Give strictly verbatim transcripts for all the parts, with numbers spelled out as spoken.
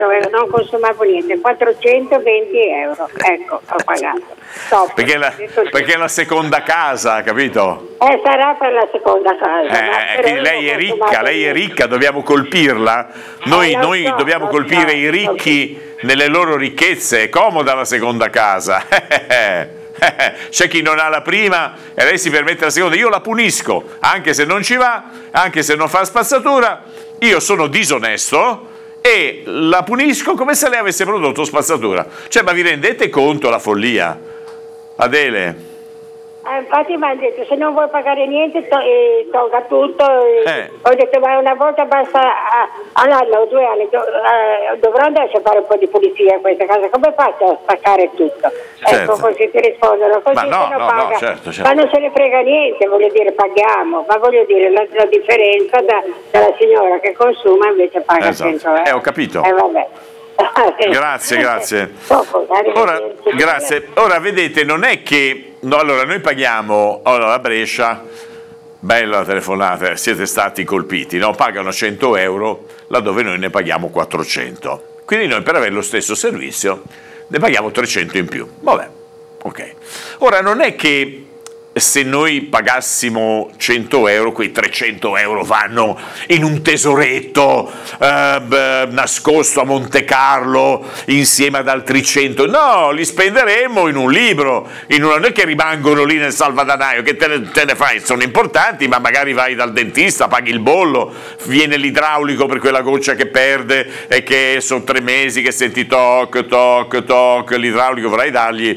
dove non consumavo niente, quattrocentoventi euro, ecco, ho pagato. Top. Perché la, perché la seconda casa, capito? Eh, sarà per la seconda casa. Eh, quindi lei è ricca, lei è ricca, dobbiamo colpirla. Noi, eh, noi so, dobbiamo colpire so, i ricchi nelle loro ricchezze, è comoda la seconda casa. C'è chi non ha la prima e lei si permette la seconda. Io la punisco, anche se non ci va, anche se non fa spazzatura, io sono disonesto e la punisco come se lei avesse prodotto spazzatura. Cioè, ma vi rendete conto la follia? Adele? Eh, infatti mi hanno detto, se non vuoi pagare niente to- eh, tolga tutto. Eh. Eh. Ho detto, ma una volta basta a- all'anno o due anni, do- eh, dovrò andarci a fare un po' di pulizia in questa casa, come faccio a spaccare tutto? Certo. Ecco, così ti rispondono, così Ma no, se lo no, paga. no, certo, certo. Ma non se ne frega niente, voglio dire, paghiamo, ma voglio dire, la, la differenza da, dalla signora che consuma invece paga Esatto. cento euro. Eh, ho capito. Eh, vabbè. Grazie, grazie. Dopo, Ora, grazie. Ora vedete, non è che no, allora noi paghiamo allora, a Brescia, bella la telefonata, siete stati colpiti, no? Pagano cento euro laddove noi ne paghiamo quattrocento. Quindi noi per avere lo stesso servizio ne paghiamo trecento in più. Vabbè, ok. Ora non è che se noi pagassimo cento euro, quei trecento euro vanno in un tesoretto eh, beh, nascosto a Monte Carlo insieme ad altri cento. No, li spenderemo in un libro, in una, non è che rimangono lì nel salvadanaio, che te ne, te ne fai, sono importanti, ma magari vai dal dentista, paghi il bollo, viene l'idraulico per quella goccia che perde e che sono tre mesi che senti toc, toc, toc, l'idraulico vorrai dargli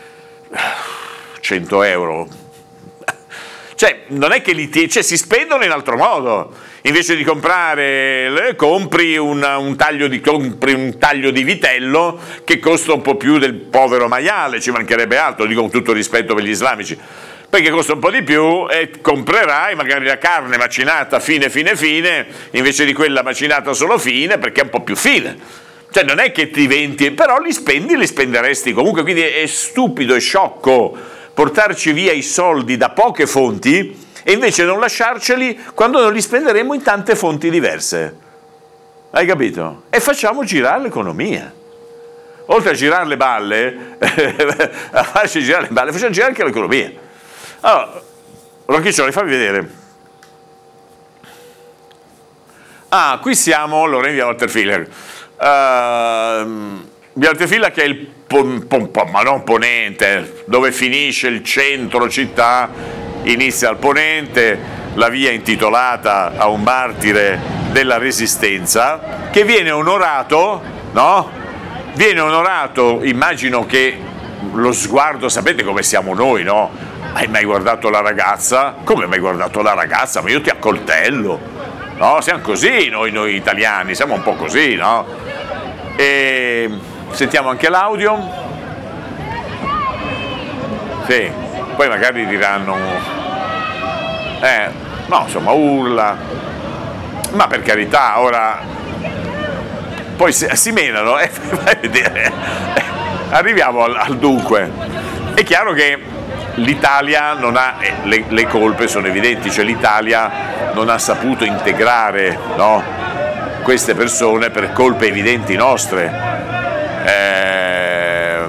cento euro. Cioè, non è che li tie- cioè, si spendono in altro modo. Invece di comprare, compri, una, un, taglio di, compri un taglio di vitello che costa un po' più del povero maiale, ci mancherebbe altro, dico con tutto rispetto per gli islamici, perché costa un po' di più e comprerai magari la carne macinata fine, fine, fine, invece di quella macinata solo fine, perché è un po' più fine. Cioè, non è che ti venti, però li spendi, li spenderesti comunque, quindi è stupido, è sciocco portarci via i soldi da poche fonti e invece non lasciarceli quando non li spenderemo in tante fonti diverse. Hai capito? E facciamo girare l'economia. Oltre a girare le balle, a farci girare le balle, facciamo girare anche l'economia. Allora, Rocchiccioli, fammi vedere. Ah, qui siamo, allora in via Walter Filler. Uh, via Walter Filler che è il pon, pon, pon, ma non ponente, dove finisce il centro città, inizia il ponente, la via intitolata a un martire della Resistenza, che viene onorato, no? Viene onorato, immagino che lo sguardo, sapete come siamo noi, no? Hai mai guardato la ragazza? Come hai mai guardato la ragazza? Ma io ti accoltello, no? Siamo così noi, noi italiani, siamo un po' così, no? E sentiamo anche l'audio. Sì, poi magari diranno eh, no, insomma, urla, ma per carità, ora poi si, si menano, eh, vai a vedere. Arriviamo al, al dunque. È chiaro che l'Italia non ha, eh, le, le colpe sono evidenti, cioè l'Italia non ha saputo integrare, no, queste persone per colpe evidenti nostre. Eh,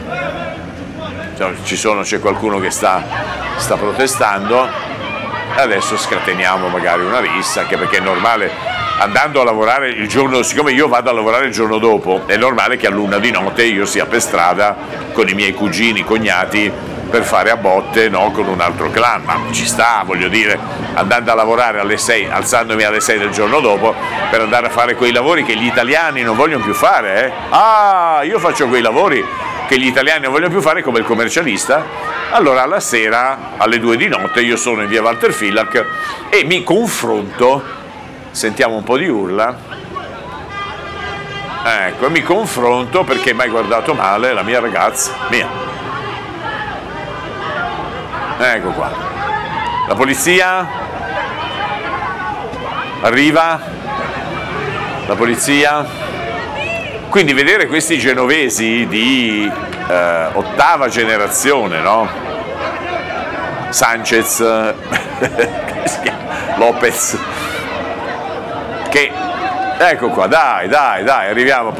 ci sono, c'è qualcuno che sta, sta protestando, adesso scateniamo magari una rissa, anche perché è normale, andando a lavorare il giorno, siccome io vado a lavorare il giorno dopo, è normale che a luna di notte io sia per strada con i miei cugini, cognati, per fare a botte, no, con un altro clan, ma ci sta, voglio dire, andando a lavorare alle sei, alzandomi alle sei del giorno dopo per andare a fare quei lavori che gli italiani non vogliono più fare, eh? Ah, io faccio quei lavori che gli italiani non vogliono più fare come il commercialista. Allora alla sera, alle due di notte, io sono in via Walter Filler e mi confronto, sentiamo un po' di urla, ecco, mi confronto perché mi hai guardato male la mia ragazza, mia. Ecco qua, la polizia arriva, la polizia, quindi vedere questi genovesi di eh, ottava generazione, no? Sanchez, Lopez, che ecco qua, dai, dai, dai, arriviamo.